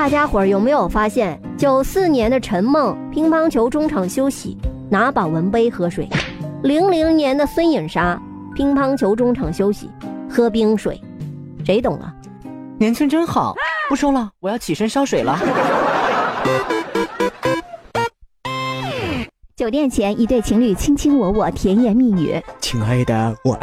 大家伙儿有没有发现，94年的陈梦乒乓球中场休息拿保温杯喝水，00年的孙颖莎乒乓球中场休息喝冰水，谁懂了？ 年轻真好，不说了，我要起身烧水了。 酒店前，一对情侣卿卿我我，甜言蜜语。 亲爱的，我